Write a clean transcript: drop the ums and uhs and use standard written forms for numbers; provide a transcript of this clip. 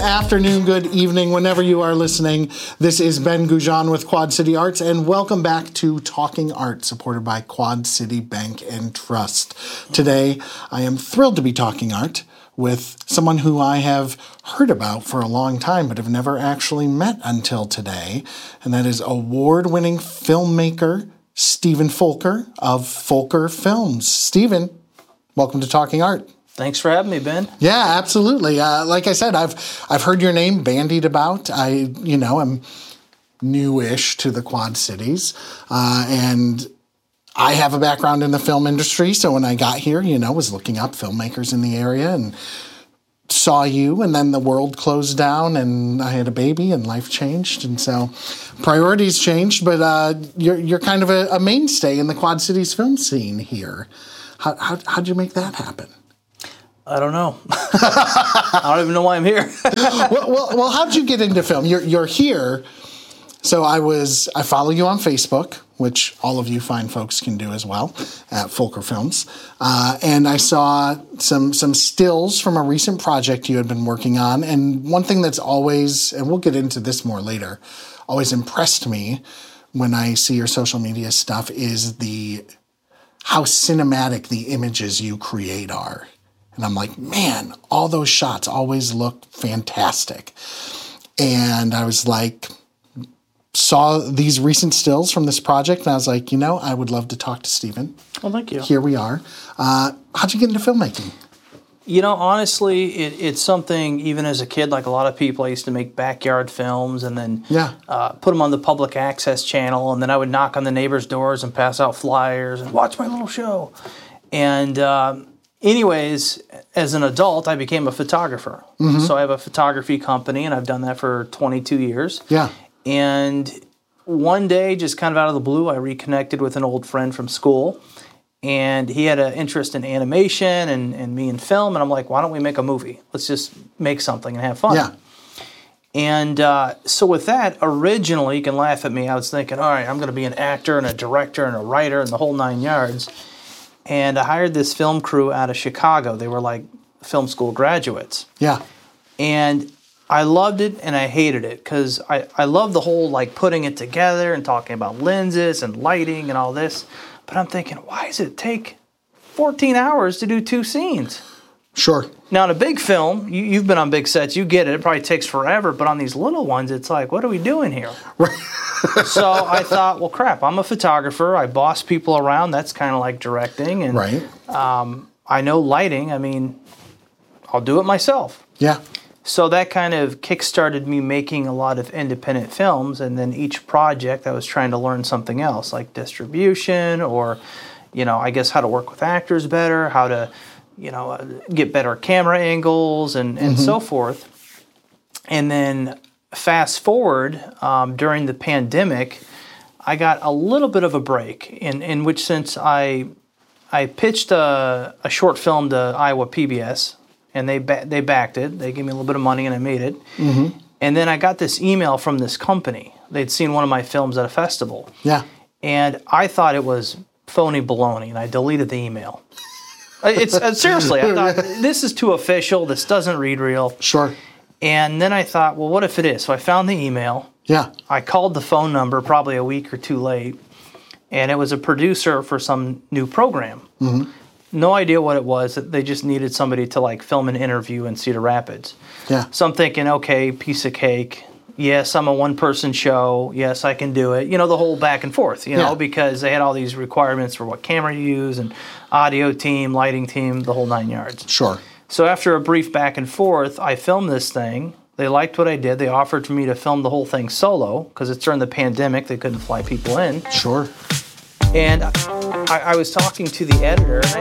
Afternoon, good evening, whenever you are listening. This is Ben Goujon with Quad City Arts, and welcome back to Talking Art, supported by Quad City Bank and Trust. Today, I am thrilled to be talking art with someone who I have heard about for a long time, but have never actually met until today, and that is award-winning filmmaker Stephen Folker of Folker Films. Stephen, welcome to Talking Art. Thanks for having me, Ben. Yeah, absolutely. Like I said, I've heard your name bandied about. I'm newish to the Quad Cities, and I have a background in the film industry. So when I got here, was looking up filmmakers in the area and saw you, and then the world closed down, and I had a baby, and life changed, and so priorities changed. But you're kind of a mainstay in the Quad Cities film scene here. How'd you make that happen? I don't know. I don't even know why I'm here. well, how'd you get into film? You're here. So I follow you on Facebook, which all of you fine folks can do as well, at Folker Films. And I saw some stills from a recent project you had been working on. And one thing that's always, and we'll get into this more later, always impressed me when I see your social media stuff is how cinematic the images you create are. And I'm like, man, all those shots always look fantastic. And I was like, saw these recent stills from this project, and I was like, I would love to talk to Stephen. Well, thank you. Here we are. How'd you get into filmmaking? Honestly, it's something, even as a kid, like a lot of people, I used to make backyard films and then put them on the public access channel, and then I would knock on the neighbors' doors and pass out flyers and watch my little show. And anyways, as an adult, I became a photographer. Mm-hmm. So I have a photography company, and I've done that for 22 years. Yeah. And one day, just kind of out of the blue, I reconnected with an old friend from school, and he had an interest in animation and me in film, and I'm like, why don't we make a movie? Let's just make something and have fun. Yeah. And so with that, originally, you can laugh at me, I was thinking, all right, I'm going to be an actor and a director and a writer and the whole 9 yards. And I hired this film crew out of Chicago. They were like film school graduates. Yeah. And I loved it and I hated it because I love the whole like putting it together and talking about lenses and lighting and all this. But I'm thinking, why does it take 14 hours to do 2 scenes? Sure. Now, in a big film, you've been on big sets, you get it. It probably takes forever. But on these little ones, it's like, what are we doing here? Right. So I thought, well, crap, I'm a photographer. I boss people around. That's kind of like directing. And right. I know lighting. I mean, I'll do it myself. Yeah. So that kind of kickstarted me making a lot of independent films. And then each project, I was trying to learn something else, like distribution or, I guess how to work with actors better, how to, get better camera angles and so forth. And then fast forward, during the pandemic, I got a little bit of a break in which sense I pitched a short film to Iowa PBS, and they backed it. They gave me a little bit of money, and I made it. Mm-hmm. And then I got this email from this company. They'd seen one of my films at a festival. Yeah. And I thought it was phony baloney, and I deleted the email. It's seriously, I thought, this is too official. This doesn't read real. Sure. And then I thought, well, what if it is? So I found the email. Yeah. I called the phone number probably a week or two late, and it was a producer for some new program. Mm-hmm. No idea what it was. They just needed somebody to like film an interview in Cedar Rapids. Yeah. So I'm thinking, okay, piece of cake. Yes, I'm a one-person show. Yes, I can do it. The whole back and forth, because they had all these requirements for what camera you use and audio team, lighting team, the whole 9 yards. Sure. So after a brief back and forth, I filmed this thing. They liked what I did. They offered for me to film the whole thing solo because it's during the pandemic. They couldn't fly people in. Sure. And I was talking to the editor, and